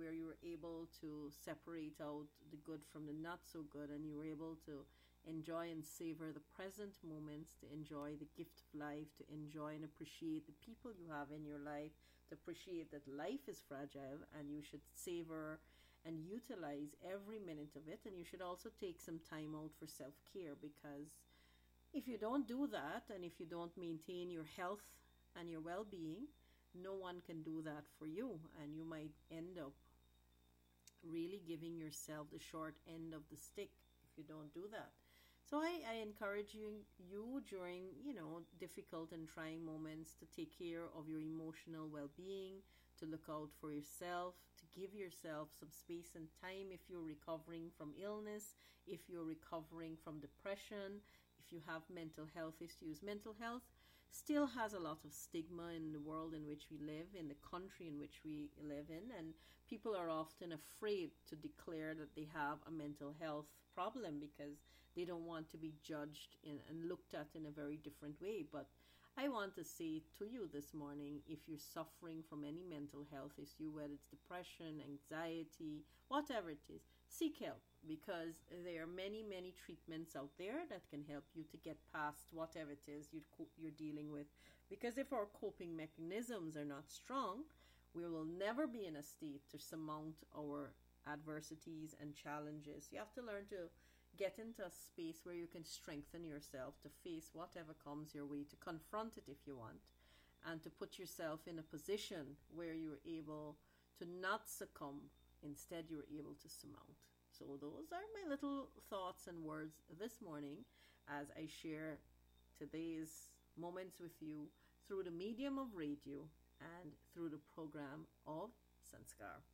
where you were able to separate out the good from the not so good, and you were able to enjoy and savor the present moments, to enjoy the gift of life, to enjoy and appreciate the people you have in your life, to appreciate that life is fragile and you should savor and utilize every minute of it. And you should also take some time out for self-care, because if you don't do that, and if you don't maintain your health and your well-being, no one can do that for you, and you might end up really giving yourself the short end of the stick if you don't do that. So I encourage you during, difficult and trying moments, to take care of your emotional well-being, to look out for yourself, to give yourself some space and time if you're recovering from illness, if you're recovering from depression, if you have mental health issues. Mental health still has a lot of stigma in the world in which we live, in the country in which we live in, and people are often afraid to declare that they have a mental health problem because they don't want to be judged and looked at in a very different way. But I want to say to you this morning, if you're suffering from any mental health issue, whether it's depression, anxiety, whatever it is, seek help, because there are many, many treatments out there that can help you to get past whatever it is you're dealing with. Because if our coping mechanisms are not strong, we will never be in a state to surmount our adversities and challenges. You have to learn to get into a space where you can strengthen yourself to face whatever comes your way, to confront it if you want, and to put yourself in a position where you're able to not succumb. Instead, you're able to surmount. So those are my little thoughts and words this morning as I share today's moments with you through the medium of radio and through the program of Sanskar.